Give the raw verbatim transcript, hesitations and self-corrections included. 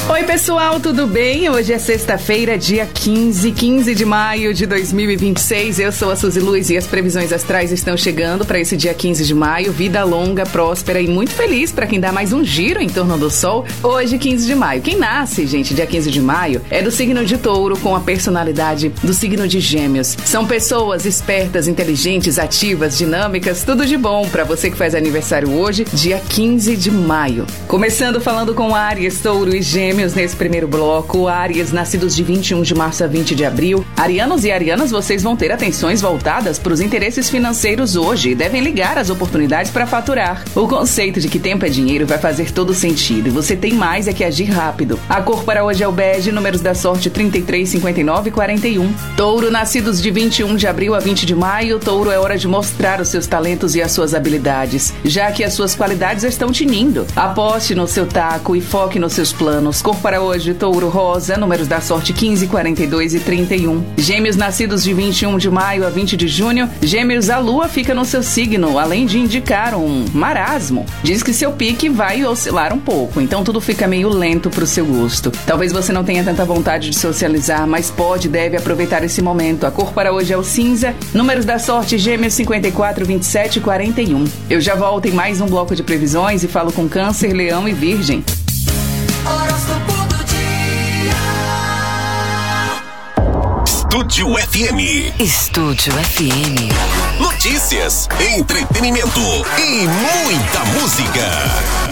Oi pessoal, tudo bem? Hoje é sexta-feira, dia quinze, quinze de maio de dois mil e vinte e seis. Eu sou a Suzy Luz e as previsões astrais estão chegando para esse dia quinze de maio. Vida longa, próspera e muito feliz para quem dá mais um giro em torno do Sol. Hoje, quinze de maio. Quem nasce, gente, dia quinze de maio, é do signo de Touro com a personalidade do signo de Gêmeos. São pessoas espertas, inteligentes, ativas, dinâmicas, tudo de bom para você que faz aniversário hoje, dia quinze de maio. Começando falando com Áries, Touro e Gêmeos. Nesse primeiro bloco, Áries, nascidos de vinte e um de março a vinte de abril. Arianos e arianas, vocês vão ter atenções voltadas para os interesses financeiros hoje e devem ligar as oportunidades para faturar. O conceito de que tempo é dinheiro vai fazer todo sentido e você tem mais é que agir rápido. A cor para hoje é o bege, números da sorte trinta e três, cinquenta e nove e quarenta e um. Touro, nascidos de vinte e um de abril a vinte de maio. Touro, é hora de mostrar os seus talentos e as suas habilidades, já que as suas qualidades estão tinindo. Aposte no seu taco e foque nos seus planos. Cor para hoje, Touro rosa, números da sorte quinze, quarenta e dois e trinta e um. Gêmeos, nascidos de vinte e um de maio a vinte de junho. Gêmeos, a lua fica no seu signo, além de indicar um marasmo. Diz que seu pique vai oscilar um pouco, então tudo fica meio lento pro seu gosto. Talvez você não tenha tanta vontade de socializar, mas pode e deve aproveitar esse momento. A cor para hoje é o cinza, números da sorte Gêmeos cinquenta e quatro, vinte e sete e quarenta e um. Eu já volto em mais um bloco de previsões e falo com Câncer, Leão e Virgem. Estúdio F M. Estúdio F M. Notícias, entretenimento e muita música.